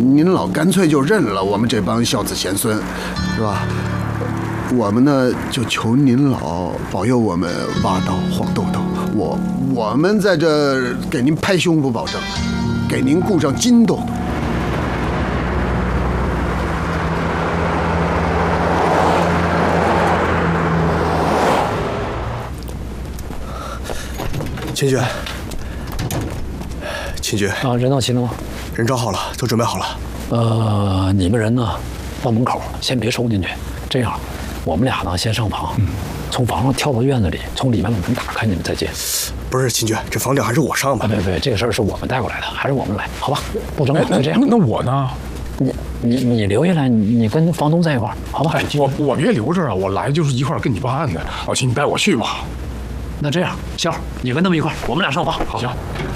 您老干脆就认了我们这帮孝子贤孙，是吧？我们呢就求您老保佑我们挖到黄豆豆，我们在这给您拍胸脯保证，给您雇上金豆豆。 秦爵，秦爵啊，人到齐了吗？ 人招好了，都准备好了。 你们人呢，到门口先别冲进去。这样，我们俩呢先上房，从房上跳到院子里，从里面把门打开，你们再进。 不是秦爵，这房顶还是我上吧？ 别，这个事儿是我们带过来的，还是我们来，好吧？不争了，就这样。 那我呢？ 你留下来，你跟房东在一块儿，好吧？ 我别留着啊，我来就是一块儿跟你办案的。老秦，你带我去吧。 那这样，笑，你跟他们一块儿，我们俩上房。 好，行。